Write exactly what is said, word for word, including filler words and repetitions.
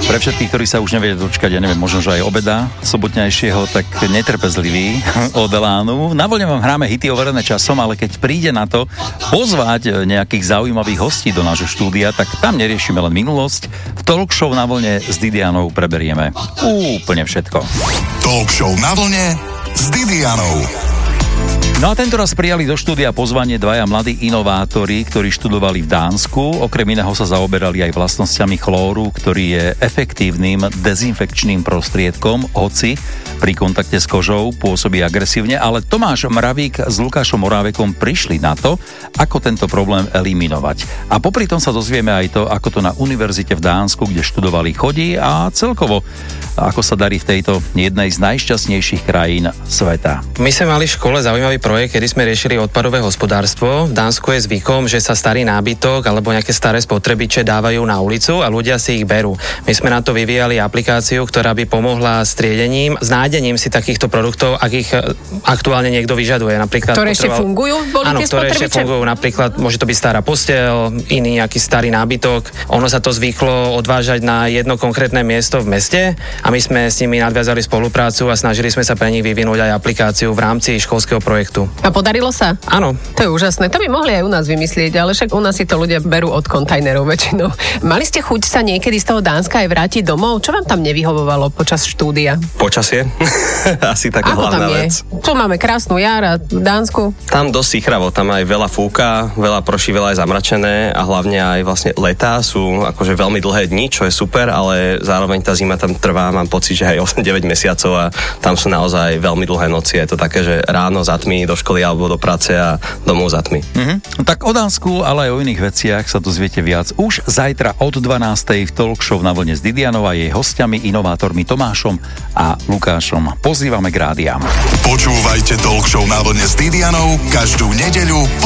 Pre všetkých, ktorí sa už nevedia dočkať, ja neviem, možno, že aj obeda sobotnejšieho, tak netrpezlivý od Elánu. Na Vlne vám hráme hity overené časom, ale keď príde na to pozvať nejakých zaujímavých hostí do nášho štúdia, tak tam neriešime len minulosť. V Talk Show na Vlne s Didianou preberieme úplne všetko. Talk Show na Vlne s Didianou. No a tento raz prijali do štúdia pozvanie dvaja mladí inovátori, ktorí študovali v Dánsku. Okrem iného sa zaoberali aj vlastnosťami chlóru, ktorý je efektívnym dezinfekčným prostriedkom, hoci pri kontakte s kožou pôsobí agresívne, ale Tomáš Mravík s Lukášom Morávekom prišli na to, ako tento problém eliminovať. A popri tom sa dozvieme aj to, ako to na univerzite v Dánsku, kde študovali, chodí a celkovo ako sa darí v tejto jednej z najšťastnejších krajín sveta. My sme mali v škole zaujímavý projekt, kedy sme riešili odpadové hospodárstvo. V Dánsku je zvykom, že sa starý nábytok alebo nejaké staré spotrebiče dávajú na ulicu a ľudia si ich berú. My sme na to vyvíjali aplikáciu, ktorá by pomohla s triedením, s nájdením si takýchto produktov, ak ich aktuálne niekto vyžaduje. Napríklad ktoré potreboval... ešte fungujú? Boli Áno, tie ktoré ešte fungujú. Napríklad môže to byť stará posteľ, iný nejaký starý nábytok. Ono sa to zvyklo odvážať na jedno konkrétne miesto v meste. A my sme s nimi nadviazali spoluprácu a snažili sme sa pre nich vyvinúť aj aplikáciu v rámci školského projektu. A podarilo sa? Áno. To je úžasné. To by mohli aj u nás vymyslieť, ale však u nás si to ľudia berú od kontajnerov väčšinou. Mali ste chuť sa niekedy z toho Dánska aj vrátiť domov? Čo vám tam nevyhovovalo počas štúdia? Počasie? Asi taká Ako hlavná tam je? vec. Tu máme krásnu jar a v Dánsku. Tam dosť sichravo, tam aj veľa fúka, veľa prší, veľa je zamračené a hlavne aj vlastne letá sú akože veľmi dlhé dni, čo je super, ale zároveň tá zima tam trvá, mám pocit, že aj osem deväť mesiacov a tam sú naozaj veľmi dlhé noci. Je to také, že ráno zatmí do školy alebo do práce a domov zatmí. Mm-hmm. Tak o Dánsku, ale aj o iných veciach sa dozviete viac už zajtra od dvanástej v Talk Show na Vlne s Didianou a jej hostiami, inovátormi Tomášom a Lukášom. Pozývame k rádiám. Počúvajte Talk Show na Vlne s Didianou každú nedeľu